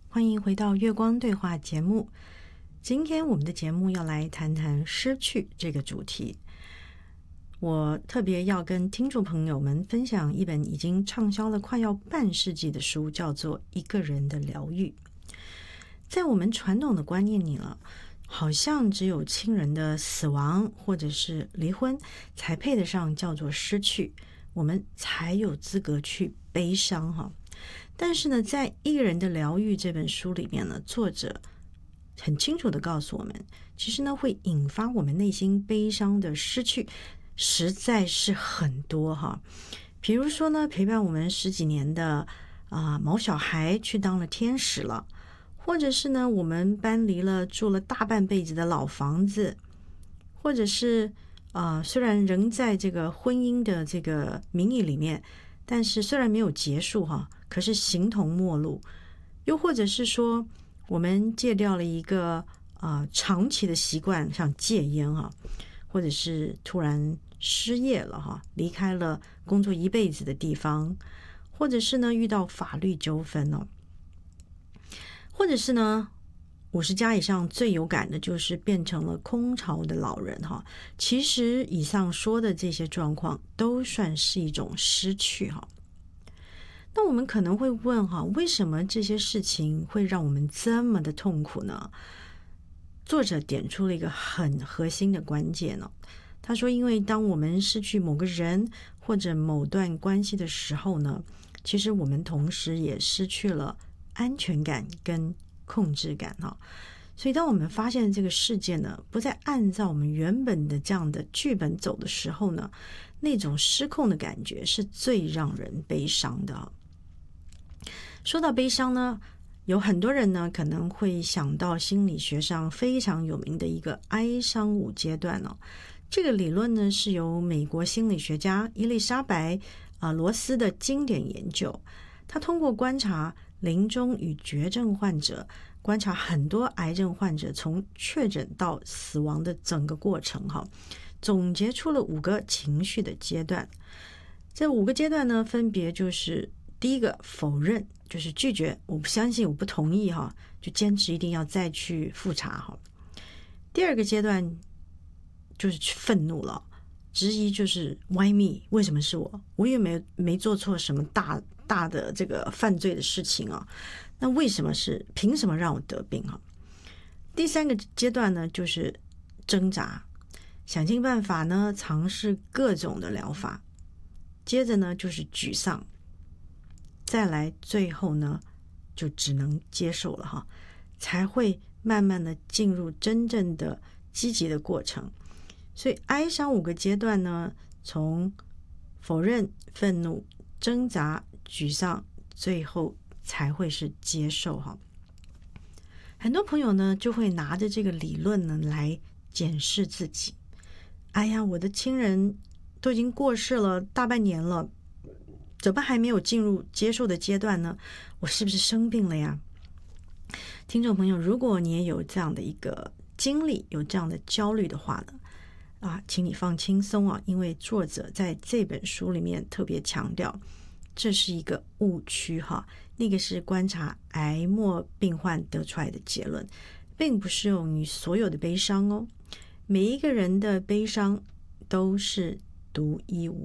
欢迎回到月光对话节目。今天我们的节目要来谈谈失去这个主题。我特别要跟听众朋友们分享一本已经畅销了快要半世纪的书，叫做《一个人的疗愈》。在我们传统的观念里了，好像只有亲人的死亡或者是离婚才配得上叫做失去，我们才有资格去悲伤哈。但是呢，在《一个人的疗愈》这本书里面呢，作者很清楚地告诉我们，其实呢会引发我们内心悲伤的失去实在是很多哈。比如说呢，陪伴我们十几年的毛小孩去当了天使了，或者是呢我们搬离了住了大半辈子的老房子，或者是虽然仍在这个婚姻的这个名义里面，但是虽然没有结束哈，可是形同陌路。又或者是说我们戒掉了一个长期的习惯，像戒烟哈，或者是突然失业了哈，离开了工作一辈子的地方，或者是呢遇到法律纠纷哦，或者是呢50加以上最有感的就是变成了空巢的老人哈。其实以上说的这些状况都算是一种失去哈。那我们可能会问哈，为什么这些事情会让我们这么的痛苦呢？作者点出了一个很核心的关键哦。他说，因为当我们失去某个人或者某段关系的时候呢，其实我们同时也失去了安全感跟控制感哈。所以当我们发现这个事件呢不再按照我们原本的这样的剧本走的时候呢，那种失控的感觉是最让人悲伤的。说到悲伤呢，有很多人呢可能会想到心理学上非常有名的一个哀伤5阶段哦。这个理论呢是由美国心理学家伊丽莎白罗斯的经典研究。他通过观察临终与绝症患者，观察很多癌症患者从确诊到死亡的整个过程哈，总结出了5个情绪的阶段。这5个阶段呢，分别就是第一个否认，就是拒绝，我不相信，我不同意哈，就坚持一定要再去复查哈。第二个阶段就是去愤怒了，质疑就是 why me， 为什么是我？我也没做错什么大的这个犯罪的事情啊，那为什么是凭什么让我得病啊？第三个阶段呢，就是挣扎，想尽办法呢，尝试各种的疗法。接着呢，就是沮丧，再来最后呢，就只能接受了哈，才会慢慢的进入真正的积极的过程。所以哀伤5个阶段呢，从否认、愤怒、挣扎、沮丧，最后才会是接受哈。很多朋友呢就会拿着这个理论呢来检视自己。哎呀，我的亲人都已经过世了大半年了，怎么还没有进入接受的阶段呢？我是不是生病了呀？听众朋友，如果你也有这样的一个经历，有这样的焦虑的话呢，请你放轻松啊，因为作者在这本书里面特别强调，这是一个误区哈，那个是观察癌末病患得出来的结论，并不适用于所有的悲伤哦。每一个人的悲伤都是独一无